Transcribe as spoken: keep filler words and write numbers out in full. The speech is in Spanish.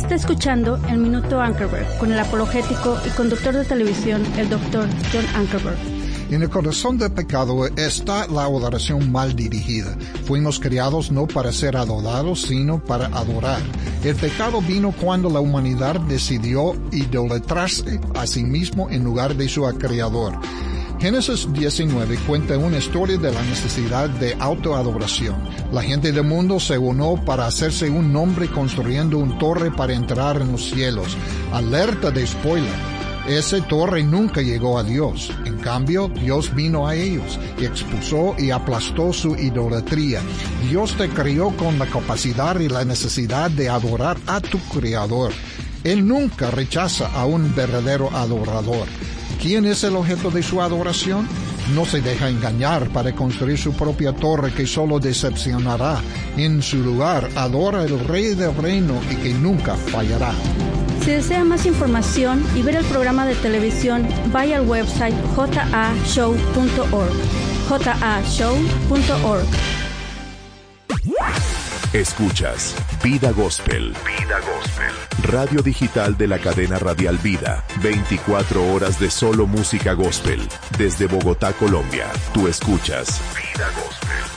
Está escuchando el Minuto Ankerberg con el apologético y conductor de televisión, el doctor John Ankerberg. En el corazón del pecado está la adoración mal dirigida. Fuimos creados no para ser adorados, sino para adorar. El pecado vino cuando la humanidad decidió idolatrarse a sí mismo en lugar de su Creador. Génesis diecinueve cuenta una historia de la necesidad de autoadoración. La gente del mundo se unió para hacerse un nombre construyendo una torre para entrar en los cielos. Alerta de spoiler. Esa torre nunca llegó a Dios. En cambio, Dios vino a ellos y expulsó y aplastó su idolatría. Dios te creó con la capacidad y la necesidad de adorar a tu Creador. Él nunca rechaza a un verdadero adorador. ¿Quién es el objeto de su adoración? No se deja engañar para construir su propia torre que solo decepcionará. En su lugar, adora al Rey del Reino y que nunca fallará. Si desea más información y ver el programa de televisión, vaya al website j a show punto org. j a show punto org. Escuchas Vida Gospel. Vida Gospel. Radio digital de la cadena radial Vida. veinticuatro horas de solo música gospel. Desde Bogotá, Colombia. Tú escuchas Vida Gospel.